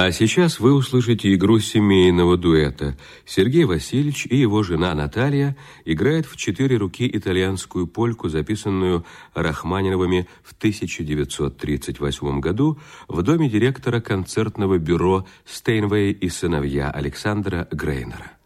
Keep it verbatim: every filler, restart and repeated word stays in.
А сейчас вы услышите игру семейного дуэта. Сергей Васильевич и его жена Наталья играют в четыре руки итальянскую польку, записанную Рахманиновыми в тысяча девятьсот тридцать восьмом году в доме директора концертного бюро «Стейнвей и сыновья» Александра Грейнера.